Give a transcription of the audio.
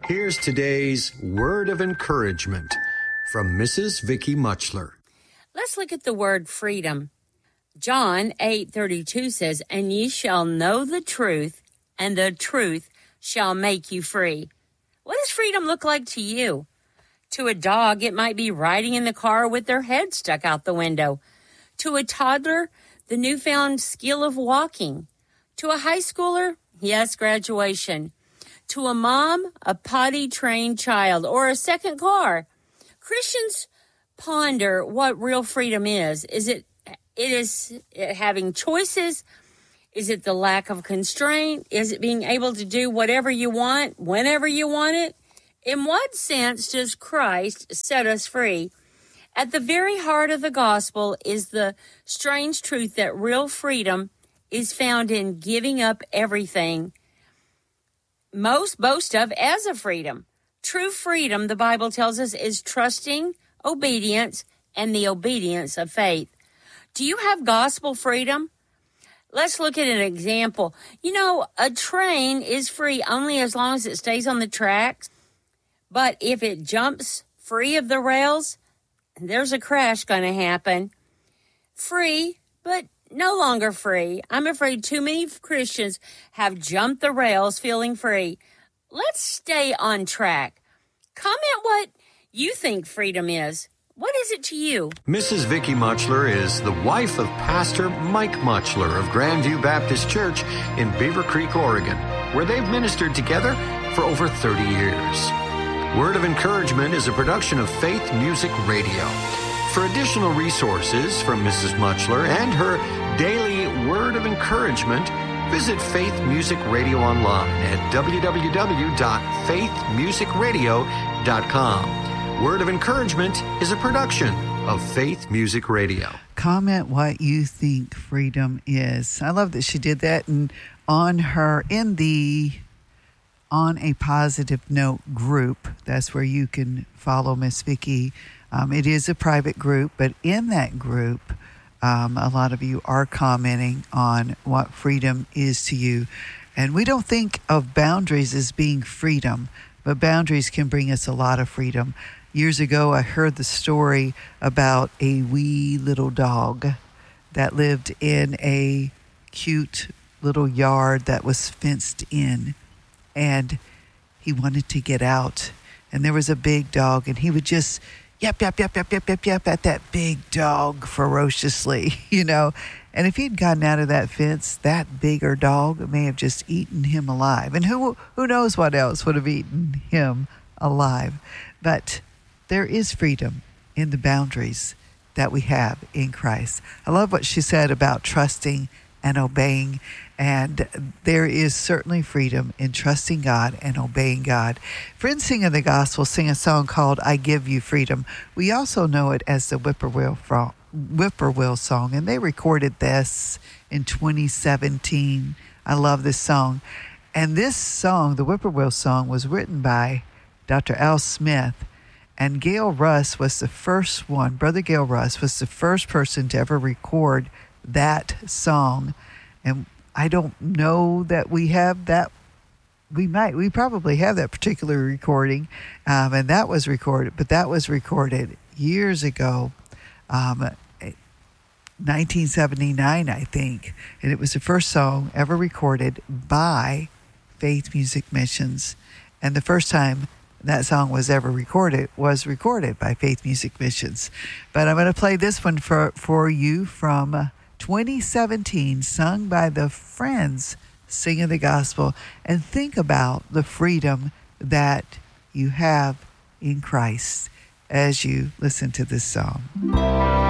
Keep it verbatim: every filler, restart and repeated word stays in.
Here's today's word of encouragement from Missus Vicky Muchler. Let's look at the word freedom. John eight thirty-two says, "And ye shall know the truth, and the truth shall make you free." What does freedom look like to you? To a dog, it might be riding in the car with their head stuck out the window. To a toddler, the newfound skill of walking. To a high schooler, yes, graduation. To a mom, a potty-trained child, or a second car. Christians ponder what real freedom is. Is it it is having choices? Is it the lack of constraint? Is it being able to do whatever you want, whenever you want it? In what sense does Christ set us free? At the very heart of the gospel is the strange truth that real freedom is found in giving up everything most boast of as a freedom. True freedom, the Bible tells us, is trusting obedience and the obedience of faith. Do you have gospel freedom? Let's look at an example. You know, a train is free only as long as it stays on the tracks. But if it jumps free of the rails, there's a crash going to happen. Free, but no longer free. I'm afraid too many Christians have jumped the rails feeling free. Let's stay on track. Comment what you think freedom is. What is it to you? Missus Vicky Muchler is the wife of Pastor Mike Muchler of Grandview Baptist Church in Beaver Creek, Oregon, where they've ministered together for over thirty years. Word of Encouragement is a production of Faith Music Radio. For additional resources from Missus Muchler and her daily Word of Encouragement, visit Faith Music Radio online at w w w dot faith music radio dot com. Word of Encouragement is a production of Faith Music Radio. Comment what you think freedom is. I love that she did that, and on her, in the On a Positive Note group, that's where you can follow Miss Vicky. Um, it is a private group, but in that group, um, a lot of you are commenting on what freedom is to you. And we don't think of boundaries as being freedom, but boundaries can bring us a lot of freedom. Years ago, I heard the story about a wee little dog that lived in a cute little yard that was fenced in. And he wanted to get out. And there was a big dog, and he would just yap, yap, yap, yap, yap, yap, yap at that big dog ferociously, you know. And if he'd gotten out of that fence, that bigger dog may have just eaten him alive. And who who knows what else would have eaten him alive. But there is freedom in the boundaries that we have in Christ. I love what she said about trusting and obeying. And there is certainly freedom in trusting God and obeying God. Friends Sing of the Gospel sing a song called I Give You Freedom. We also know it as the Whippoorwill, Whippoorwill song, and they recorded this in twenty seventeen. I love this song. And this song, the Whippoorwill song, was written by Doctor Al Smith. And Gail Russ was the first one, Brother Gail Russ was the first person to ever record that song. And I don't know that we have that. We might. We probably have that particular recording. Um, and that was recorded. But that was recorded years ago, um, nineteen seventy-nine, I think. And it was the first song ever recorded by Faith Music Missions. And the first time that song was ever recorded was recorded by Faith Music Missions. But I'm going to play this one for, for you from twenty seventeen, sung by the Friends Sing of the Gospel. And think about the freedom that you have in Christ as you listen to this song.